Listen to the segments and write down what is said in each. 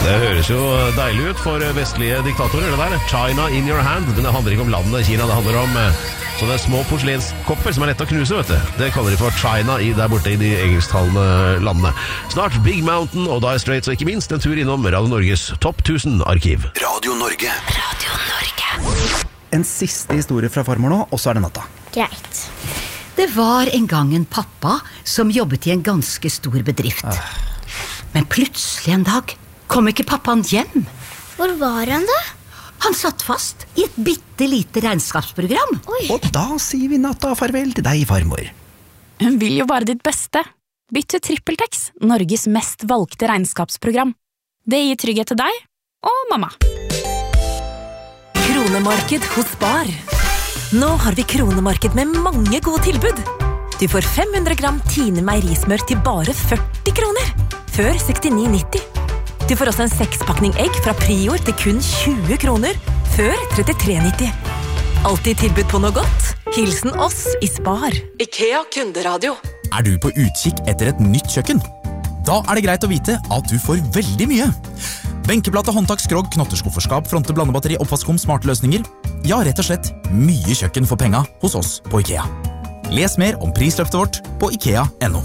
Det høres jo deilig ut for vestlige diktatorer, det der. China in your hand. Men det handler ikke om landet Kina, det handler om sånne små porselenskopper som lett å knuse, vet du. Det kaller de for China der borte i de engelsktalende landene. Snart Big Mountain og Dire Straits, og ikke minst en tur innom Radio Norges Topp 1000-arkiv. Radio Norge. Radio Norge. En siste historie fra farmor nå, og så det natta. Greit. Det var en gang en pappa som jobbet i en ganske stor bedrift. Men plutselig en dag kom ikke pappaen hjem. Hvor var han da? Han satt fast i et bittelite regnskapsprogram. Oi. Og da sier vi natta farvel til deg, farmor. Hun vil jo bare ditt beste. Bytt til TrippelTex, Norges mest valgte regnskapsprogram. Det gir trygghet til deg og mamma. Kronemarked hos Spar. Nå har vi kronemarked med mange gode tilbud. Du får 500 gram Tine meierismør til bare 40 kroner, før 69,90. Du får også en 6-pakning egg fra Prior til kun 20 kroner, før 33,90. Alltid tilbud på noe godt. Hilsen oss i Spar. IKEA kunderadio. Er du på utkikk etter et nytt kjøkken? Da er det greit å vite at du får veldig mye. Benkeplate, håndtak, skrogg, knotterskufferskap, fronte, blandebatteri, oppvaskkom, smarte løsninger. Ja, rett og slett mye kjøkken for penga hos oss på IKEA. Les mer om prisløftet vårt på IKEA.no.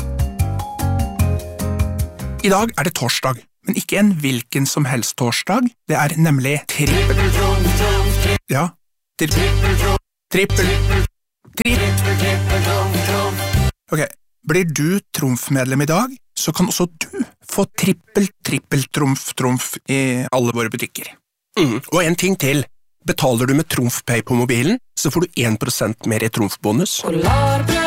I dag er det torsdag, men ikke en hvilken som helst torsdag. Det er nemlig trippel. Ja, trippel. Ok, blir du trumfmedlem i dag, så kan også du få trippel-trumf i alle våre butikker. Og en ting til. Betaler du med TrumfPay på mobilen, så får du 1% mer i trumfbonus.